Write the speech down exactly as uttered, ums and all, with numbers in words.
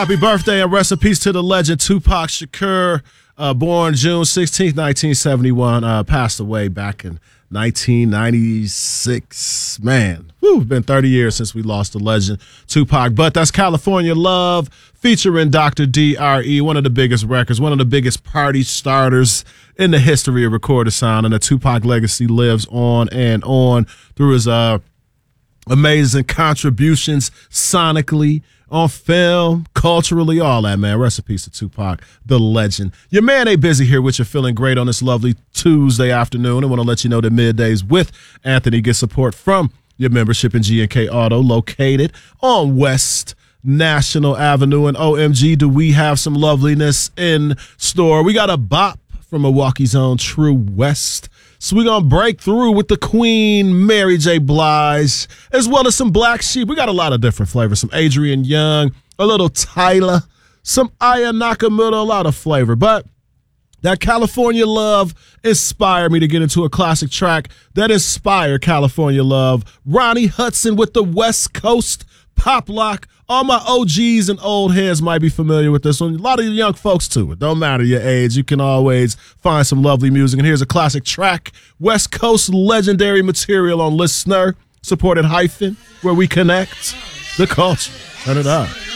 Happy birthday and rest in peace to the legend Tupac Shakur, uh, born June sixteenth, nineteen seventy-one, uh, passed away back in nineteen ninety-six. Man, whew, been thirty years since we lost the legend Tupac. But that's California Love featuring Doctor D R E, one of the biggest records, one of the biggest party starters in the history of recorded sound. And the Tupac legacy lives on and on through his uh, amazing contributions sonically, on film, culturally, all that, man. Rest in peace to Tupac, the legend. Your man A Busy here with you, feeling great on this lovely Tuesday afternoon. I want to let you know that Middays with Anthony get support from your membership in G and K Auto, located on West National Avenue. And O M G, do we have some loveliness in store. We got a bop from Milwaukee's own True West. So we're going to break through with the Queen, Mary J. Blige, as well as some Black Sheep. We got a lot of different flavors. Some Adrian Young, a little Tyler, some Aya Nakamura, a lot of flavor. But that California Love inspired me to get into a classic track that inspired California Love. Ronnie Hudson with the West Coast Pop Lock. All my O Gs and old heads might be familiar with this one. A lot of young folks, too. It don't matter your age. You can always find some lovely music. And here's a classic track, West Coast legendary material on Listener, supported Hyphen, where we connect the culture. Turn it up.